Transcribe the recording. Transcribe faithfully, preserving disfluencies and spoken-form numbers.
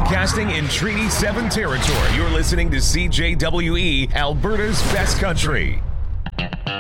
Broadcasting in Treaty seven territory, you're listening to C J W E, Alberta's best country.